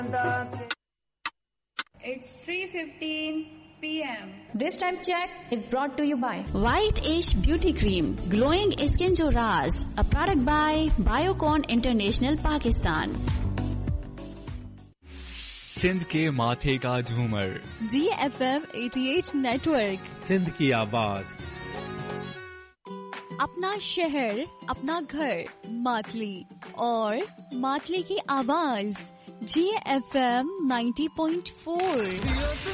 It's 3:15 p.m. This time check is brought to you by White Ash Beauty Cream, glowing skin jo raaz, a product by Biocon International Pakistan. Sindh के माथे का झूमर GFM 88 network, Sindh की आवाज। अपना शहर, अपना घर, मातली और मातली की आवाज GFM 90.4।